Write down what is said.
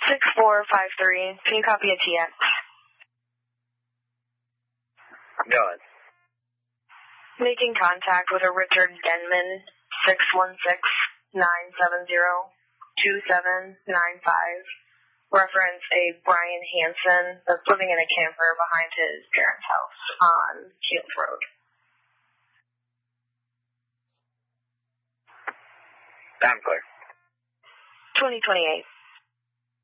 6453. Can you copy a TX? Go ahead. Making contact with a Richard Denman, 616-970-2795. Reference a Brian Hansen that's living in a camper behind his parents' house on Shields Road. I'm clear. 2028.